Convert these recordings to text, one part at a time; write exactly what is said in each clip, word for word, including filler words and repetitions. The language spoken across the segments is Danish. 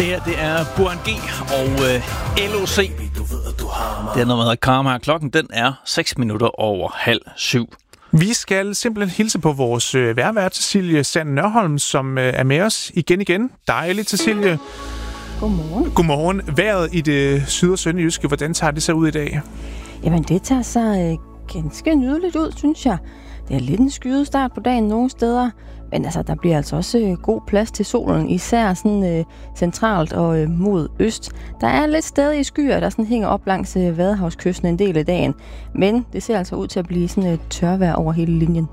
Det her, det er Burhan G og øh, L O C. Det er noget, der hedder Karma. Klokken den er seks minutter over halv syv. Vi skal simpelthen hilse på vores øh, værvært, Cecilie Sand Nørholm, som øh, er med os igen igen. Dejligt, Cecilie. Godmorgen. Godmorgen. Vejret i det syd- og sønderjyske, hvordan tager det sig ud i dag? Jamen, det tager sig øh, ganske nydeligt ud, synes jeg. Det er lidt en skyet start på dagen nogle steder, men altså, der bliver altså også øh, god plads til solen, især sådan øh, centralt og øh, mod øst. Der er lidt stadig skyer, der sådan hænger op langs øh, Vadehavskysten en del af dagen, men det ser altså ud til at blive sådan et øh, tørvejr over hele linjen.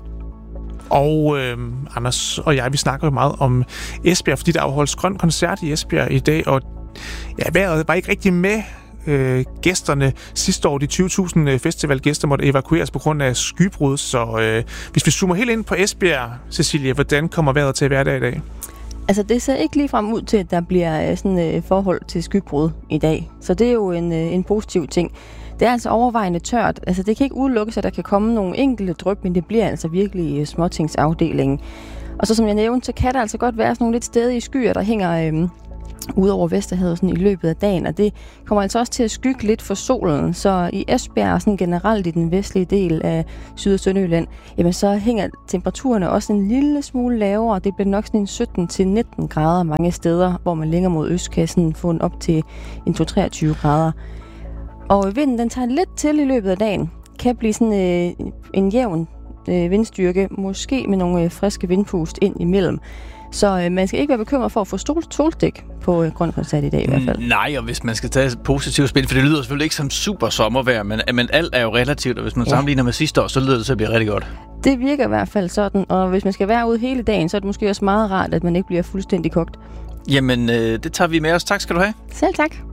Og øh, Anders og jeg, vi snakker jo meget om Esbjerg, fordi der afholdes grøn koncert i Esbjerg i dag, og ja, vejret var ikke rigtig med. Øh, gæsterne sidste år, de tyve tusind festivalgæster måtte evakueres på grund af skybrud, så øh, hvis vi zoomer helt ind på Esbjerg, Cecilie, hvordan kommer vejret til hverdag i dag? Altså, det ser ikke ligefrem ud til, at der bliver sådan et øh, forhold til skybrud i dag, så det er jo en, øh, en positiv ting. Det er altså overvejende tørt. Altså, det kan ikke udelukkes, at der kan komme nogle enkelte dryp, men det bliver altså virkelig øh, småtingsafdelingen. Og så som jeg nævnte, så kan der altså godt være sådan nogle lidt stedige skyer, der hænger øh, ud over Vesterhavet sådan i løbet af dagen, og det kommer altså også til at skygge lidt for solen. Så i Esbjerg og sådan generelt i den vestlige del af Syd- og Sønderjylland, jamen så hænger temperaturerne også en lille smule lavere. Det bliver nok sådan en sytten til nitten grader mange steder, hvor man længere mod øst kan sådan få en op til en to til treogtyve grader. Og vinden, den tager lidt til i løbet af dagen. Kan blive sådan øh, en jævn øh, vindstyrke, måske med nogle øh, friske vindpust ind imellem. Så øh, man skal ikke være bekymret for at få stol- solstik på øh, grøn koncert i dag i hvert fald. Nej, og hvis man skal tage et positivt spil, for det lyder selvfølgelig ikke som super sommervejr, men, men alt er jo relativt, og hvis man ja. sammenligner med sidste år, så lyder det til at blive rigtig godt. Det virker i hvert fald sådan, og hvis man skal være ude hele dagen, så er det måske også meget rart, at man ikke bliver fuldstændig kogt. Jamen, øh, det tager vi med os. Tak skal du have. Selv tak.